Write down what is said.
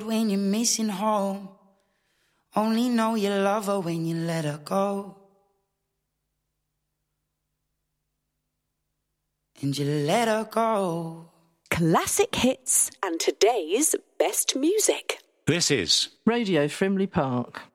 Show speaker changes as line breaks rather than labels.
When you're missing home, only know you love her when you let her go. And you let her go.
Classic hits and today's best music.
This is
Radio Frimley Park.